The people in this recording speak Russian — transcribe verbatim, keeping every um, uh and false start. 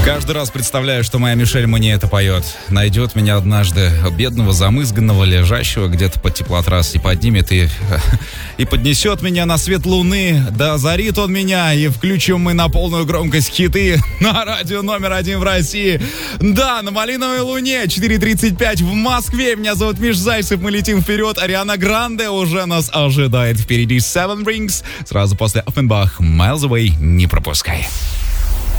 Каждый раз представляю, что моя Мишель мне это поет. Найдет меня однажды, бедного, замызганного, лежащего где-то под теплотрассой, поднимет и, и поднесет меня на свет луны. Да озарит он меня, и включим мы на полную громкость хиты на радио номер один в России. Да, на малиновой луне, четыре тридцать пять в Москве. Меня зовут Миш Зайцев, мы летим вперед. Ариана Гранде уже нас ожидает впереди. Seven Rings. Сразу после Offenbach, Miles Away, не пропускай.